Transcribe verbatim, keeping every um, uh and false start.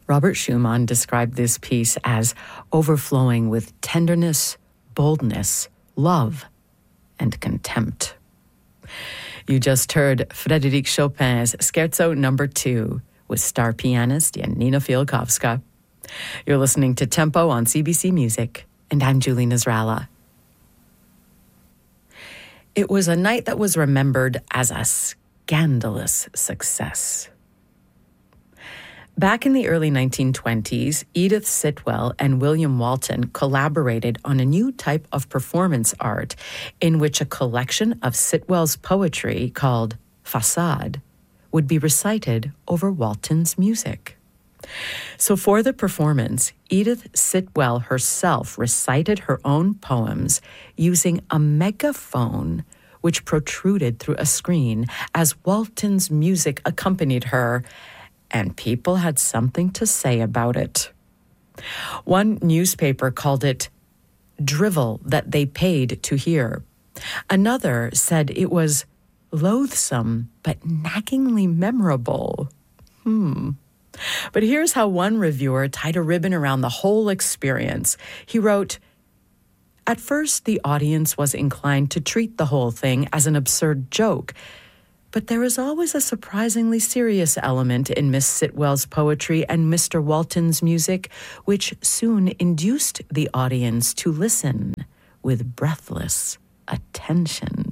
Robert Schumann described this piece as overflowing with tenderness, boldness, love, and contempt. You just heard Frédéric Chopin's Scherzo Number Two with star pianist Janina Fialkowska. You're listening to Tempo on C B C Music, and I'm Julie Nasrallah. It was a night that was remembered as a scandalous success. Back in the early nineteen twenties, Edith Sitwell and William Walton collaborated on a new type of performance art in which a collection of Sitwell's poetry called Façade would be recited over Walton's music. So for the performance, Edith Sitwell herself recited her own poems using a megaphone which protruded through a screen as Walton's music accompanied her, and people had something to say about it. One newspaper called it drivel that they paid to hear. Another said it was loathsome but naggingly memorable. Hmm. But here's how one reviewer tied a ribbon around the whole experience. He wrote, "At first, the audience was inclined to treat the whole thing as an absurd joke, but there is always a surprisingly serious element in Miss Sitwell's poetry and Mister Walton's music, which soon induced the audience to listen with breathless attention."